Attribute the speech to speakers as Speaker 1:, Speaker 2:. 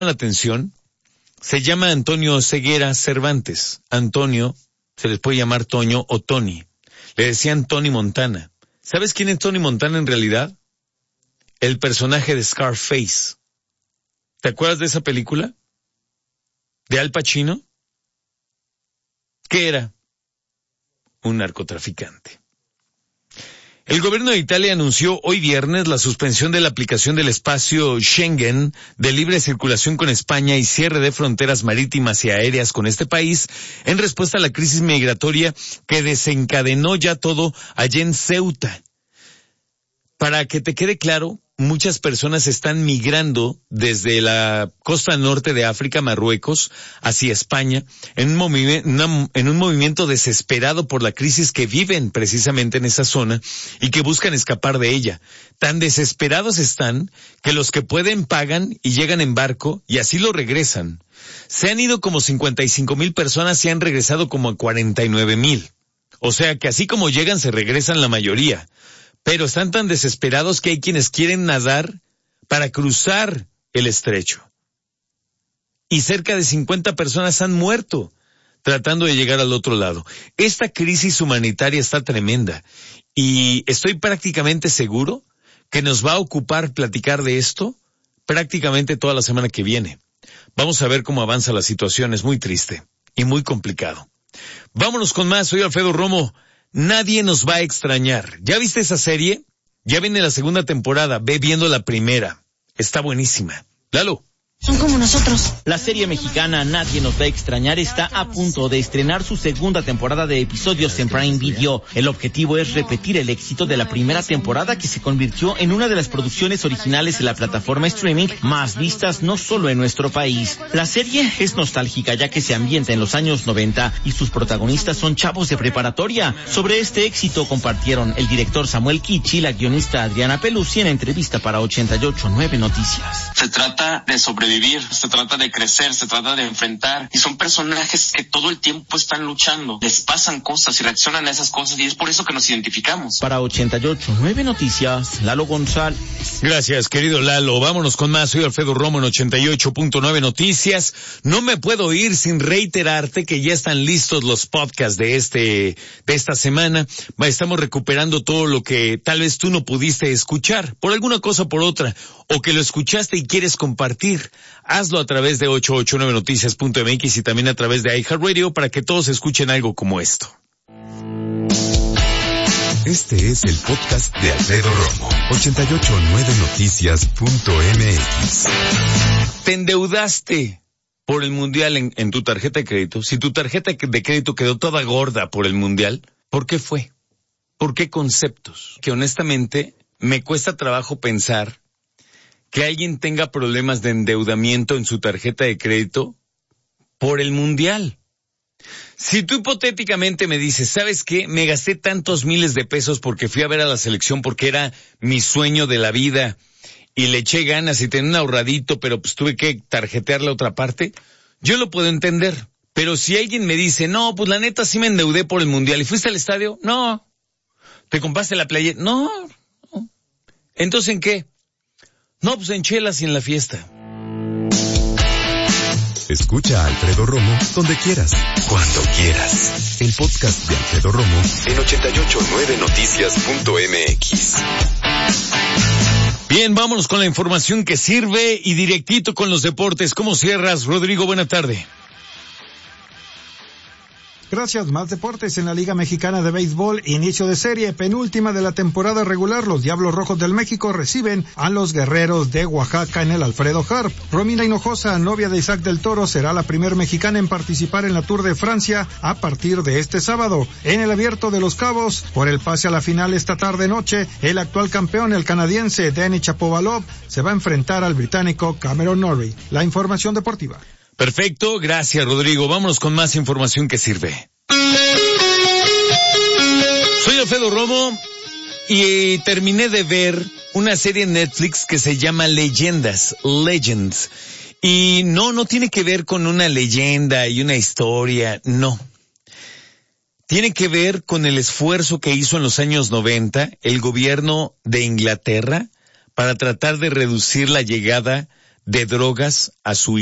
Speaker 1: la atención, se llama Antonio Ceguera Cervantes. Antonio, se les puede llamar Toño o Tony. Le decían Tony Montana. ¿Sabes quién es Tony Montana en realidad? El personaje de Scarface. ¿Te acuerdas de esa película? ¿De Al Pacino? ¿Qué era? Un narcotraficante. El gobierno de Italia anunció hoy viernes la suspensión de la aplicación del espacio Schengen de libre circulación con España y cierre de fronteras marítimas y aéreas con este país en respuesta a la crisis migratoria que desencadenó ya todo allá en Ceuta. Para que te quede claro, muchas personas están migrando desde la costa norte de África, Marruecos, hacia España, en un movimiento desesperado por la crisis que viven precisamente en esa zona y que buscan escapar de ella. Tan desesperados están que los que pueden pagan y llegan en barco y así lo regresan. Se han ido como 55,000 personas y han regresado como 49,000. O sea que así como llegan se regresan la mayoría. Pero están tan desesperados que hay quienes quieren nadar para cruzar el estrecho. Y cerca de 50 personas han muerto tratando de llegar al otro lado. Esta crisis humanitaria está tremenda y estoy prácticamente seguro que nos va a ocupar platicar de esto prácticamente toda la semana que viene. Vamos a ver cómo avanza la situación, es muy triste y muy complicado. Vámonos con más, soy Alfredo Romo. Nadie nos va a extrañar. ¿Ya viste esa serie? Ya viene la segunda temporada. Ve viendo la primera. Está buenísima. Lalo.
Speaker 2: Son como nosotros.
Speaker 3: La serie mexicana Nadie nos va a extrañar está a punto de estrenar su segunda temporada de episodios en Prime Video. El objetivo es repetir el éxito de la primera temporada, que se convirtió en una de las producciones originales de la plataforma streaming más vistas no solo en nuestro país. La serie es nostálgica ya que se ambienta en los años 90 y sus protagonistas son chavos de preparatoria. Sobre este éxito compartieron el director Samuel Kichi y la guionista Adriana Pelusi en entrevista para 88.9 Noticias.
Speaker 4: Se trata de sobrevivir, se trata de crecer, se trata de enfrentar, y son personajes que todo el tiempo están luchando, les pasan cosas y reaccionan a esas cosas, y es por eso que nos identificamos.
Speaker 3: Para 88.9 Noticias, Lalo González.
Speaker 1: Gracias, querido Lalo. Vámonos con más. Soy Alfredo Romo en 88.9 Noticias. No me puedo ir sin reiterarte que ya están listos los podcasts de esta semana. Estamos recuperando todo lo que tal vez tú no pudiste escuchar, por alguna cosa o por otra, o que lo escuchaste y quieres compartir. Hazlo a través de 889noticias.mx y también a través de iHeartRadio para que todos escuchen algo como esto.
Speaker 5: Este es el podcast de Alfredo Romo, 889noticias.mx.
Speaker 1: ¿Te endeudaste por el Mundial en tu tarjeta de crédito? Si tu tarjeta de crédito quedó toda gorda por el Mundial, ¿por qué fue? ¿Por qué conceptos? Que honestamente me cuesta trabajo pensar que alguien tenga problemas de endeudamiento en su tarjeta de crédito por el Mundial. Si tú hipotéticamente me dices, ¿sabes qué? Me gasté tantos miles de pesos porque fui a ver a la selección porque era mi sueño de la vida y le eché ganas y tenía un ahorradito, pero pues tuve que tarjetear la otra parte, yo lo puedo entender. Pero si alguien me dice, no, pues la neta sí me endeudé por el Mundial, ¿y fuiste al estadio? No. ¿Te compraste la playa? No. ¿Entonces en qué? No, pues en chelas y en la fiesta.
Speaker 5: Escucha a Alfredo Romo donde quieras, cuando quieras. El podcast de Alfredo Romo en 889noticias.mx.
Speaker 1: Bien, vámonos con la información que sirve y directito con los deportes. ¿Cómo cierras, Rodrigo? Buena tarde.
Speaker 6: Gracias. Más deportes en la Liga Mexicana de Béisbol. Inicio de serie, penúltima de la temporada regular. Los Diablos Rojos del México reciben a los Guerreros de Oaxaca en el Alfredo Harp. Romina Hinojosa, novia de Isaac del Toro, será la primer mexicana en participar en la Tour de Francia a partir de este sábado. En el Abierto de Los Cabos, por el pase a la final esta tarde-noche, el actual campeón, el canadiense Denis Shapovalov, se va a enfrentar al británico Cameron Norrie. La información deportiva.
Speaker 1: Perfecto, gracias, Rodrigo. Vámonos con más información que sirve. Soy Alfredo Romo y terminé de ver una serie en Netflix que se llama Legends. Y no tiene que ver con una leyenda y una historia, no. Tiene que ver con el esfuerzo que hizo en los años 90 el gobierno de Inglaterra para tratar de reducir la llegada de drogas a su